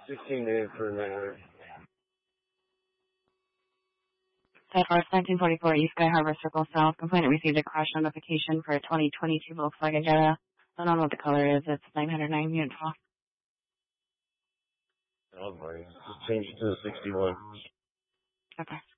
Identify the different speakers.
Speaker 1: 16 days for now.
Speaker 2: Southwest 1944 East Sky Harbor Circle South. Complainant received a crash notification for a 2022 Volkswagen Jetta. Don't know what the color is. It's 909 unit 12.
Speaker 1: Oh boy, just change it to the 61.
Speaker 2: Okay.